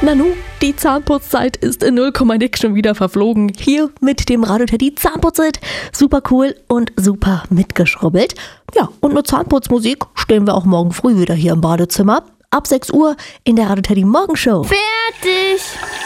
Nanu, die Zahnputzzeit ist in 0, nix schon wieder verflogen. Hier mit dem Radio Teddy Zahnputzzeit. Super cool und super mitgeschrubbelt. Ja, und mit Zahnputzmusik stehen wir auch morgen früh wieder hier im Badezimmer. Ab 6 Uhr in der Radio Teddy Morgenshow. Fertig!